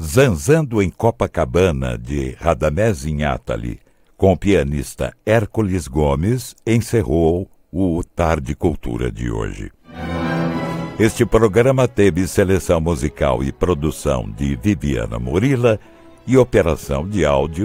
Zanzando em Copacabana, de Radamés Inátali, com o pianista Hércules Gomes, encerrou o Tarde Cultura de hoje. Este programa teve seleção musical e produção de Viviana Murila e operação de áudio